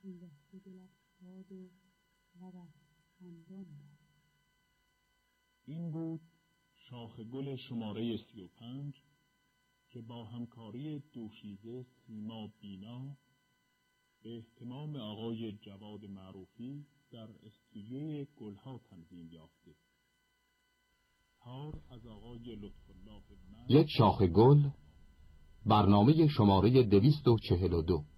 پیوسته دلت شاد و لبت خندان باد. این بود شاخ گل شماره 35 که با همکاری دوشیزه سیما بینا به اهتمام آقای جواد معروفی در استودیوی گلها تنظیم یافته. تار از آقای لطف‌الله من. یک شاخ گل، برنامه شماره 242.